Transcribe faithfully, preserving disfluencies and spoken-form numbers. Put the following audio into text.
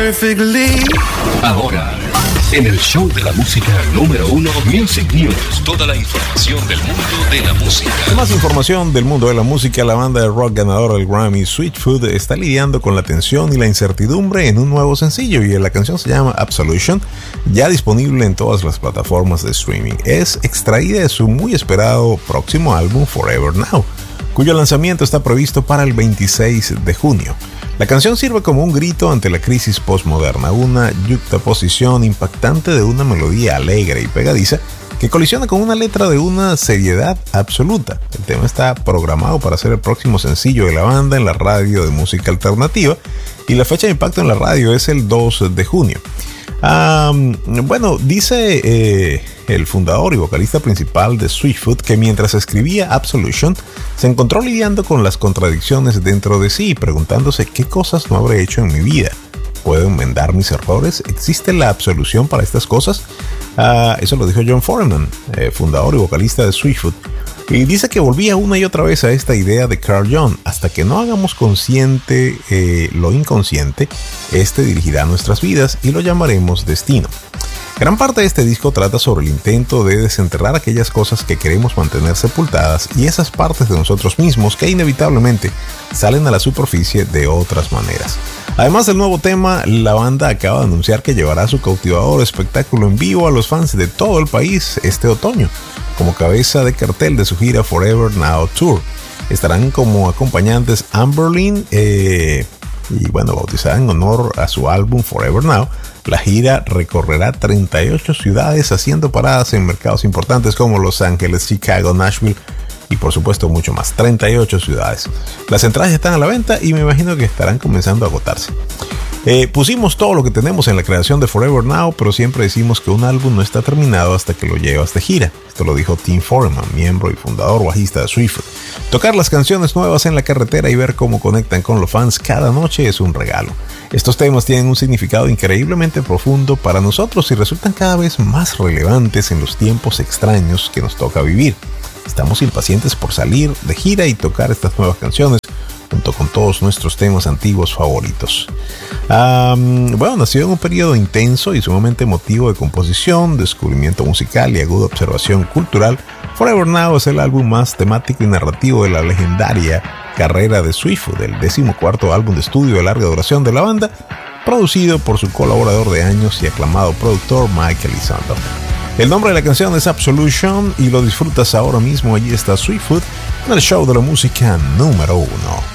perfectly. Ahora, en el show de la música número uno, Music News. Toda la información del mundo de la música. Más información del mundo de la música. La banda de rock ganadora del Grammy, Sweet Food, está lidiando con la tensión y la incertidumbre en un nuevo sencillo, y la canción se llama Absolution, ya disponible en todas las plataformas de streaming. Es extraída de su muy esperado próximo álbum Forever Now, cuyo lanzamiento está previsto para el veintiséis de junio. La canción sirve como un grito ante la crisis postmoderna, una yuxtaposición impactante de una melodía alegre y pegadiza que colisiona con una letra de una seriedad absoluta. El tema está programado para ser el próximo sencillo de la banda en la radio de música alternativa, y la fecha de impacto en la radio es el dos de junio. Um, bueno, dice eh, el fundador y vocalista principal de Sweet Food que mientras escribía Absolution se encontró lidiando con las contradicciones dentro de sí, preguntándose qué cosas no habré hecho en mi vida. ¿Puedo enmendar mis errores? ¿Existe la absolución para estas cosas? Uh, eso lo dijo John Foreman, eh, fundador y vocalista de Sweet Food. Y dice que volvía una y otra vez a esta idea de Carl Jung: hasta que no hagamos consciente eh, lo inconsciente, este dirigirá nuestras vidas y lo llamaremos destino. Gran parte de este disco trata sobre el intento de desenterrar aquellas cosas que queremos mantener sepultadas y esas partes de nosotros mismos que inevitablemente salen a la superficie de otras maneras. Además del nuevo tema, la banda acaba de anunciar que llevará su cautivador espectáculo en vivo a los fans de todo el país este otoño, como cabeza de cartel de su gira Forever Now Tour. Estarán como acompañantes Amberlin, eh, y bueno, bautizada en honor a su álbum Forever Now. La gira recorrerá treinta y ocho ciudades, haciendo paradas en mercados importantes como Los Ángeles, Chicago, Nashville y por supuesto mucho más. treinta y ocho ciudades. Las entradas están a la venta y me imagino que estarán comenzando a agotarse. Eh, pusimos todo lo que tenemos en la creación de Forever Now, pero siempre decimos que un álbum no está terminado hasta que lo llevas de gira. Esto lo dijo Tim Foreman, miembro y fundador bajista de Sweet Food. Tocar las canciones nuevas en la carretera y ver cómo conectan con los fans cada noche es un regalo. Estos temas tienen un significado increíblemente profundo para nosotros y resultan cada vez más relevantes en los tiempos extraños que nos toca vivir. Estamos impacientes por salir de gira y tocar estas nuevas canciones junto con todos nuestros temas antiguos favoritos. Um, bueno, nació en un periodo intenso y sumamente emotivo de composición, descubrimiento musical y aguda observación cultural. Forever Now es el álbum más temático y narrativo de la legendaria carrera de Sweet Food, el decimocuarto álbum de estudio de larga duración de la banda, producido por su colaborador de años y aclamado productor Michael Isondo. El nombre de la canción es Absolution y lo disfrutas ahora mismo. Allí está Sweet Food en el show de la música número uno.